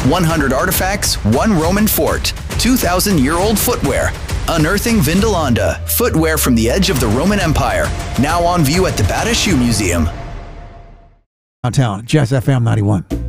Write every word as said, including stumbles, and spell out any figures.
one hundred artifacts, one Roman fort, two thousand year old footwear. Unearthing Vindolanda, footwear from the edge of the Roman Empire. Now on view at the Bata Shoe Museum. Downtown, Jazz F M ninety-one.